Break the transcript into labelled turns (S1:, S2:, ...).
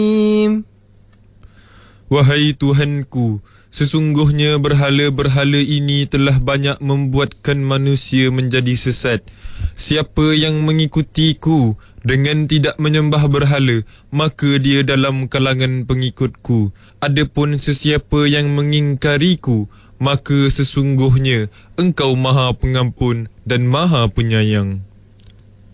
S1: Wahai Tuhanku, sesungguhnya berhala-berhala ini telah banyak membuatkan manusia menjadi sesat. Siapa yang mengikutiku dengan tidak menyembah berhala, maka dia dalam kalangan pengikutku. Adapun sesiapa yang mengingkariku, maka sesungguhnya Engkau Maha Pengampun dan Maha Penyayang.